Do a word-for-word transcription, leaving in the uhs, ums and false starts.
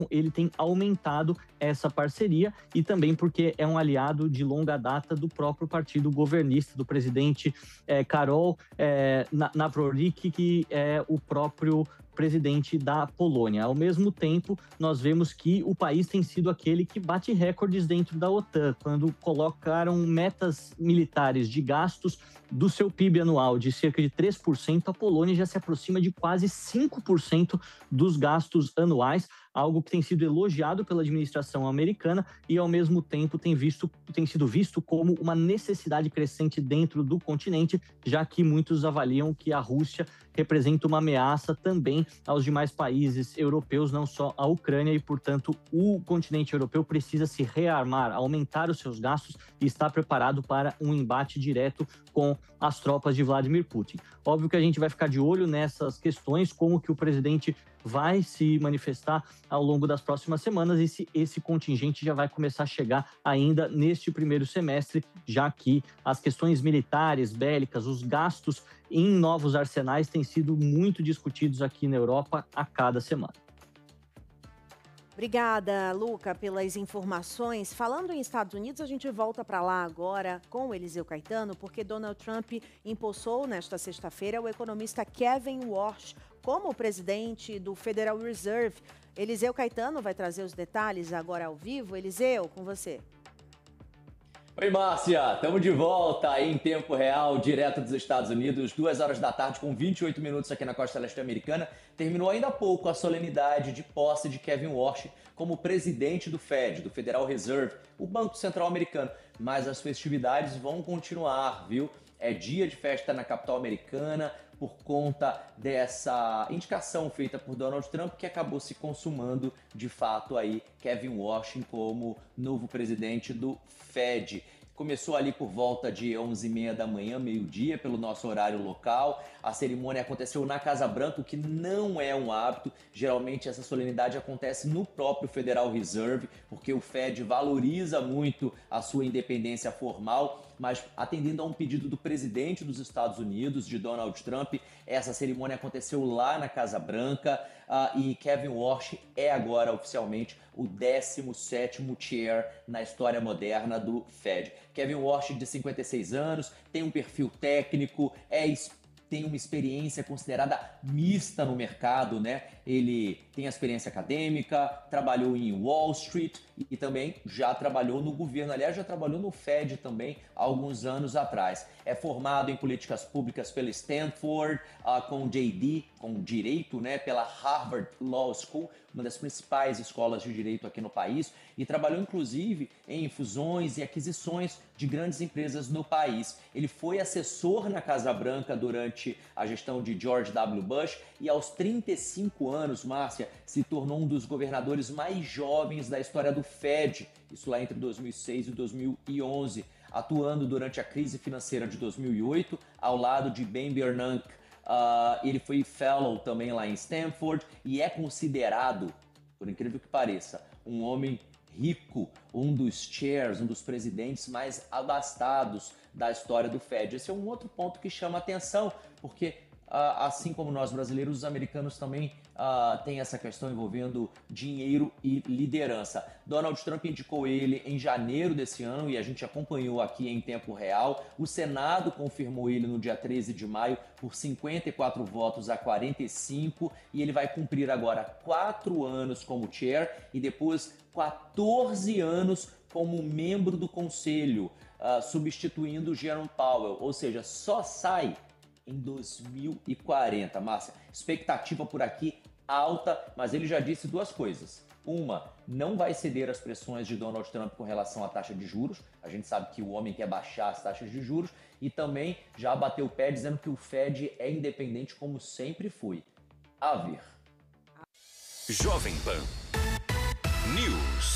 ele tem aumentado essa parceria e também porque é um aliado de longa data do próprio partido governista, do presidente é, Karol é, Nawrodzki, que é o próprio presidente da Polônia. Ao mesmo tempo, nós vemos que o país tem sido aquele que bate recordes dentro da OTAN, quando colocaram metas militares de gastos do seu P I B anual de cerca de três por cento, a Polônia já se aproxima de quase cinco por cento dos gastos anuais, algo que tem sido elogiado pela administração americana e, ao mesmo tempo, tem, visto, tem sido visto como uma necessidade crescente dentro do continente, já que muitos avaliam que a Rússia representa uma ameaça também aos demais países europeus, não só à Ucrânia, e, portanto, o continente europeu precisa se rearmar, aumentar os seus gastos e estar preparado para um embate direto com as tropas de Vladimir Putin. Óbvio que a gente vai ficar de olho nessas questões, como que o presidente vai se manifestar ao longo das próximas semanas e se esse contingente já vai começar a chegar ainda neste primeiro semestre, já que as questões militares, bélicas, os gastos em novos arsenais têm sido muito discutidos aqui na Europa a cada semana. Obrigada, Luca, pelas informações. Falando em Estados Unidos, a gente volta para lá agora com o Eliseu Caetano, porque Donald Trump impulsou nesta sexta-feira o economista Kevin Warsh como presidente do Federal Reserve. Eliseu Caetano vai trazer os detalhes agora ao vivo. Eliseu, com você. Oi, Márcia, estamos de volta em tempo real, direto dos Estados Unidos, duas horas da tarde com vinte e oito minutos aqui na costa leste americana. Terminou ainda há pouco a solenidade de posse de Kevin Warsh como presidente do Fed, do Federal Reserve, o Banco Central Americano. Mas as festividades vão continuar, viu? É dia de festa na capital americana por conta dessa indicação feita por Donald Trump, que acabou se consumando de fato aí Kevin Warsh como novo presidente do Fed. Começou ali por volta de onze e meia da manhã, meio-dia, pelo nosso horário local. A cerimônia aconteceu na Casa Branca, o que não é um hábito. Geralmente essa solenidade acontece no próprio Federal Reserve, porque o Fed valoriza muito a sua independência formal, mas atendendo a um pedido do presidente dos Estados Unidos, de Donald Trump, essa cerimônia aconteceu lá na Casa Branca uh, e Kevin Warsh é agora oficialmente o décimo sétimo chair na história moderna do Fed. Kevin Warsh, de cinquenta e seis anos, tem um perfil técnico, é tem uma experiência considerada mista no mercado, né? Ele tem a experiência acadêmica, trabalhou em Wall Street e também já trabalhou no governo. Aliás, já trabalhou no Fed também há alguns anos atrás. É formado em políticas públicas pela Stanford, uh, com J D, com direito, né? Pela Harvard Law School, uma das principais escolas de direito aqui no país, e trabalhou inclusive em fusões e aquisições de grandes empresas no país. Ele foi assessor na Casa Branca durante a gestão de George W. Bush e aos trinta e cinco anos, Márcia, se tornou um dos governadores mais jovens da história do Fed, isso lá entre dois mil e seis e dois mil e onze, atuando durante a crise financeira de dois mil e oito ao lado de Ben Bernanke. Uh, ele foi fellow também lá em Stanford e é considerado, por incrível que pareça, um homem rico, um dos chairs, um dos presidentes mais abastados da história do Fed. Esse é um outro ponto que chama atenção, porque uh, assim como nós brasileiros, os americanos também uh, têm essa questão envolvendo dinheiro e liderança. Donald Trump indicou ele em janeiro desse ano e a gente acompanhou aqui em tempo real. O Senado confirmou ele no dia treze de maio por cinquenta e quatro votos a quarenta e cinco e ele vai cumprir agora quatro anos como chair e depois quatorze anos como membro do conselho, uh, substituindo Jerome Powell, ou seja, só sai em dois mil e quarenta. Márcia, expectativa por aqui alta, mas ele já disse duas coisas. Uma, não vai ceder às pressões de Donald Trump com relação à taxa de juros. A gente sabe que o homem quer baixar as taxas de juros e também já bateu o pé dizendo que o Fed é independente como sempre foi. A ver. Jovem Pan News.